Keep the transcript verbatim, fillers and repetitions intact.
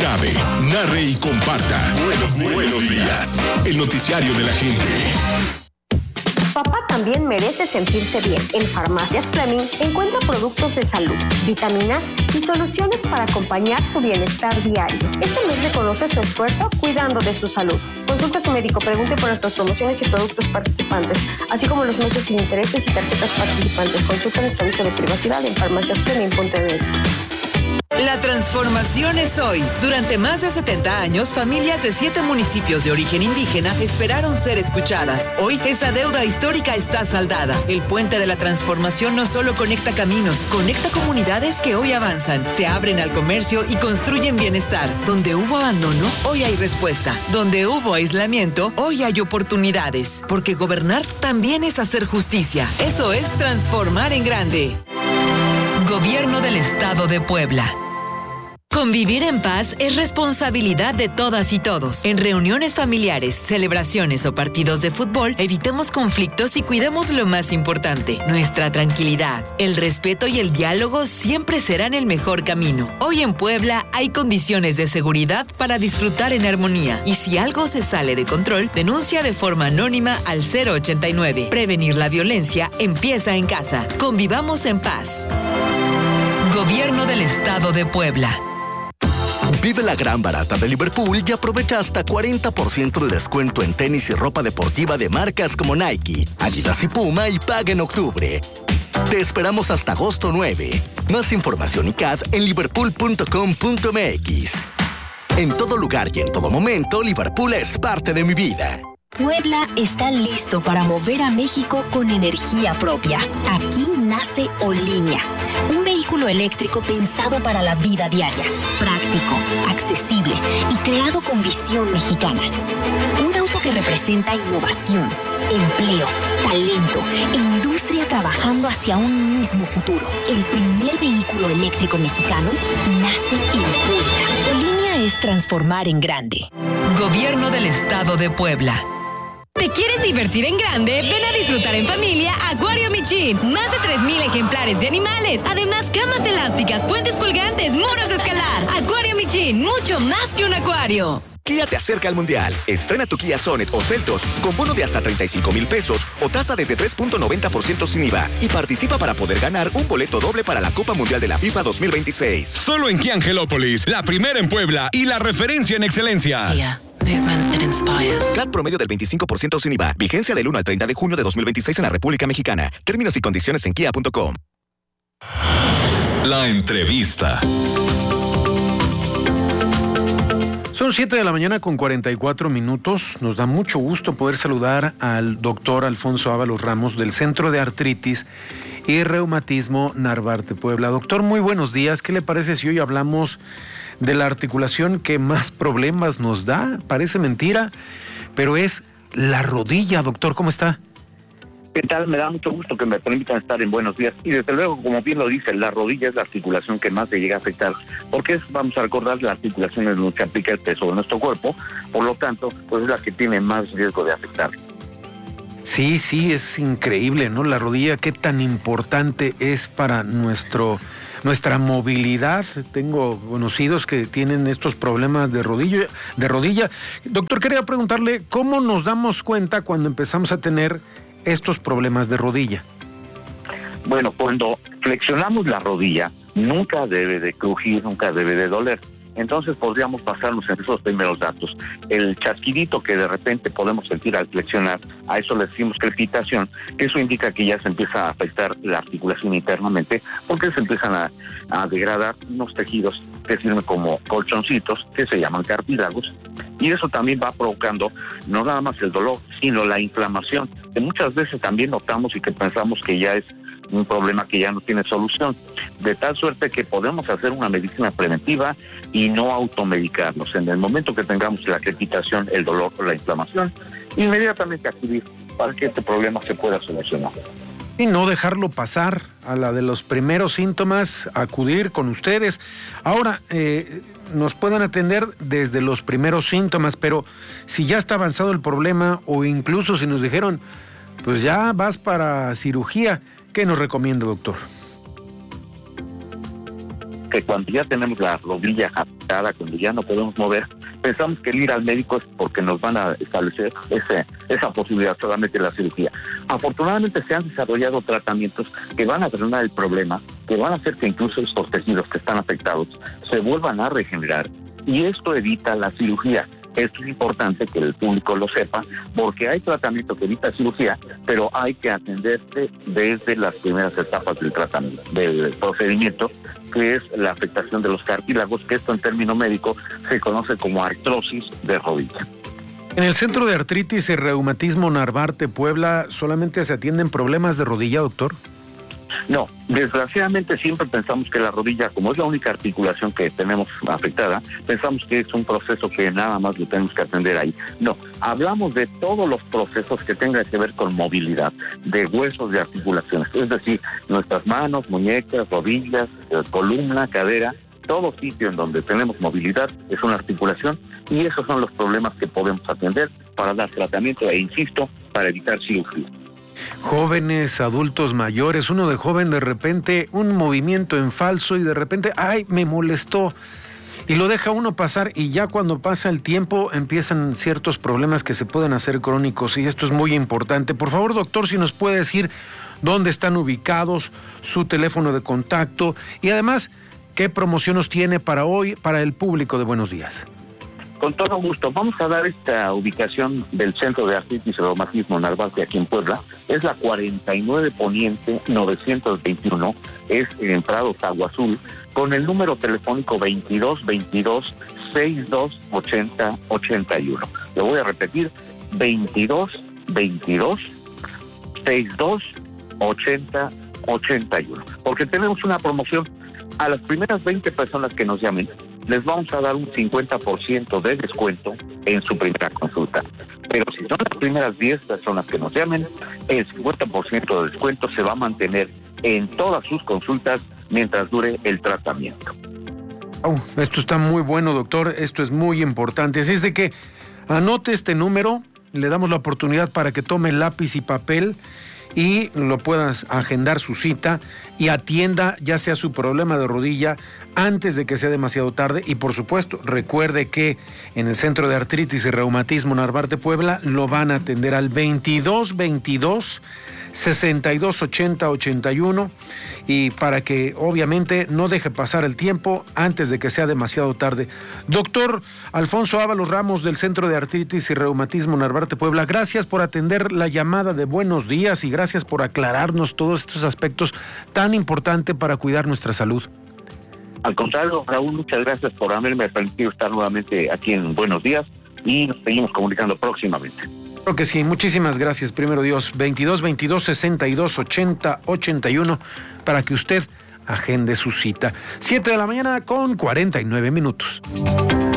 Grabe, narre y comparta. Buenos, buenos días. El noticiario de la gente. Papá también merece sentirse bien. En Farmacias Fleming encuentra productos de salud, vitaminas y soluciones para acompañar su bienestar diario. Este mes reconoce su esfuerzo cuidando de su salud. Consulte a su médico, pregunte por nuestras promociones y productos participantes, así como los meses sin intereses y tarjetas participantes. Consulta nuestro aviso de privacidad en farmacias fleming punto m x. La transformación es hoy. Durante más de setenta años, familias de siete municipios de origen indígena esperaron ser escuchadas. Hoy, esa deuda histórica está saldada. El puente de la transformación no solo conecta caminos, conecta comunidades que hoy avanzan, se abren al comercio y construyen bienestar. Donde hubo abandono, hoy hay respuesta. Donde hubo aislamiento, hoy hay oportunidades. Porque gobernar también es hacer justicia. Eso es transformar en grande. Gobierno del Estado de Puebla. Convivir en paz es responsabilidad de todas y todos. En reuniones familiares, celebraciones o partidos de fútbol, evitemos conflictos y cuidemos lo más importante, nuestra tranquilidad. El respeto y el diálogo siempre serán el mejor camino. Hoy en Puebla hay condiciones de seguridad para disfrutar en armonía. Y si algo se sale de control, denuncia de forma anónima al cero ochenta y nueve. Prevenir la violencia empieza en casa. Convivamos en paz. Gobierno del Estado de Puebla. Vive la gran barata de Liverpool y aprovecha hasta cuarenta por ciento de descuento en tenis y ropa deportiva de marcas como Nike, Adidas y Puma y paga en octubre. Te esperamos hasta agosto nueve. Más información y C A D en liverpool punto com punto m x. En todo lugar y en todo momento, Liverpool es parte de mi vida. Puebla está listo para mover a México con energía propia. Aquí nace Olinia, un vehículo eléctrico pensado para la vida diaria, práctico, accesible y creado con visión mexicana. Un auto que representa innovación, empleo, talento e industria trabajando hacia un mismo futuro. El primer vehículo eléctrico mexicano nace en Puebla. Olinia es transformar en grande. Gobierno del Estado de Puebla. ¿Te quieres divertir en grande? Ven a disfrutar en familia Acuario Michin. Más de tres mil ejemplares de animales. Además, camas elásticas, puentes colgantes, muros de escalar. Acuario Michin, mucho más que un acuario. Kia te acerca al Mundial. Estrena tu Kia Sonet o Seltos con bono de hasta treinta y cinco mil pesos o tasa desde tres punto noventa por ciento sin I V A. Y participa para poder ganar un boleto doble para la Copa Mundial de la FIFA dos mil veintiséis. Solo en Kia Angelópolis, la primera en Puebla y la referencia en excelencia. Kia. Movement that inspires. C A T promedio del veinticinco por ciento sin I V A. Vigencia del uno al treinta de junio de dos mil veintiséis en la República Mexicana. Términos y condiciones en kia punto com. La entrevista. Son siete de la mañana con cuarenta y cuatro minutos. Nos da mucho gusto poder saludar al doctor Alfonso Ábalos Ramos del Centro de Artritis y Reumatismo Narvarte Puebla. Doctor, muy buenos días. ¿Qué le parece si hoy hablamos de la articulación que más problemas nos da? Parece mentira, pero es la rodilla. Doctor, ¿cómo está? ¿Qué tal? Me da mucho gusto que me permitan estar en Buenos Días. Y desde luego, como bien lo dice, la rodilla es la articulación que más se llega a afectar, porque es, vamos a recordar, la articulación en la que aplica el peso de nuestro cuerpo, por lo tanto, pues es la que tiene más riesgo de afectar. Sí, sí, es increíble, ¿no? La rodilla, qué tan importante es para nuestro... nuestra movilidad. Tengo conocidos que tienen estos problemas de rodilla, de rodilla. Doctor, quería preguntarle, ¿cómo nos damos cuenta cuando empezamos a tener estos problemas de rodilla? Bueno, cuando flexionamos la rodilla, nunca debe de crujir, nunca debe de doler. Entonces podríamos basarnos en esos primeros datos. El chasquidito que de repente podemos sentir al flexionar, a eso le decimos crepitación, que eso indica que ya se empieza a afectar la articulación internamente, porque se empiezan a, a degradar unos tejidos que sirven como colchoncitos, que se llaman cartílagos, y eso también va provocando no nada más el dolor, sino la inflamación, que muchas veces también notamos y que pensamos que ya es un problema que ya no tiene solución, de tal suerte que podemos hacer una medicina preventiva y no automedicarnos. En el momento que tengamos la crepitación, el dolor o la inflamación, inmediatamente acudir para que este problema se pueda solucionar. Y no dejarlo pasar a la de los primeros síntomas, acudir con ustedes. Ahora, eh, nos pueden atender desde los primeros síntomas, pero si ya está avanzado el problema o incluso si nos dijeron, pues ya vas para cirugía, ¿qué nos recomienda, doctor? que cuando ya tenemos la rodilla afectada, cuando ya no podemos mover, pensamos que el ir al médico es porque nos van a establecer ese, esa posibilidad solamente de la cirugía. Afortunadamente se han desarrollado tratamientos que van a drenar el problema, que van a hacer que incluso estos tejidos que están afectados se vuelvan a regenerar, y esto evita la cirugía. Esto es importante que el público lo sepa, porque hay tratamiento que evita cirugía, pero hay que atenderse desde las primeras etapas del tratamiento, del procedimiento, que es la afectación de los cartílagos, que esto en término médico se conoce como artrosis de rodilla. En el Centro de Artritis y Reumatismo Narvarte, Puebla, ¿solamente se atienden problemas de rodilla, doctor? No, desgraciadamente siempre pensamos que la rodilla, como es la única articulación que tenemos afectada, pensamos que es un proceso que nada más lo tenemos que atender ahí. No, hablamos de todos los procesos que tengan que ver con movilidad, de huesos, de articulaciones, es decir, nuestras manos, muñecas, rodillas, columna, cadera. Todo sitio en donde tenemos movilidad es una articulación, y esos son los problemas que podemos atender para dar tratamiento e, insisto, para evitar cirugía. Jóvenes, adultos mayores, uno de joven de repente un movimiento en falso y de repente, ¡ay, me molestó! Y lo deja uno pasar, y ya cuando pasa el tiempo empiezan ciertos problemas que se pueden hacer crónicos, y esto es muy importante. Por favor, doctor, si nos puede decir dónde están ubicados, su teléfono de contacto y además qué promociones tiene para hoy, para el público de Buenos Días. Con todo gusto. Vamos a dar esta ubicación del Centro de Artritis y Reumatismo Narvarte aquí en Puebla. Es la cuarenta y nueve Poniente novecientos veintiuno, es en Prado, Agua Azul, con el número telefónico veintidós veintidós sesenta y dos ochenta ochenta y uno. Lo voy a repetir, veintidós veintidós sesenta y dos ochenta ochenta y uno. Porque tenemos una promoción. A las primeras veinte personas que nos llamen, les vamos a dar un cincuenta por ciento de descuento en su primera consulta. Pero si son las primeras diez personas que nos llamen, el cincuenta por ciento de descuento se va a mantener en todas sus consultas mientras dure el tratamiento. Oh, esto está muy bueno, doctor, esto es muy importante. Así es de que anote este número, le damos la oportunidad para que tome lápiz y papel y lo puedas agendar su cita y atienda ya sea su problema de rodilla antes de que sea demasiado tarde. Y por supuesto, recuerde que en el Centro de Artritis y Reumatismo Narvarte, Puebla, lo van a atender al veintidós veintidós sesenta y dos ochenta ochenta y uno, y para que obviamente no deje pasar el tiempo antes de que sea demasiado tarde. Doctor Alfonso Ábalos Ramos del Centro de Artritis y Reumatismo Narvarte, Puebla, gracias por atender la llamada de Buenos Días y gracias por aclararnos todos estos aspectos tan importantes para cuidar nuestra salud. Al contrario, Raúl, muchas gracias por haberme permitido estar nuevamente aquí en Buenos Días, y nos seguimos comunicando próximamente. Creo que sí, muchísimas gracias, primero Dios. veintidós veintidós sesenta y dos ochenta ochenta y uno para que usted agende su cita. siete de la mañana con cuarenta y nueve minutos.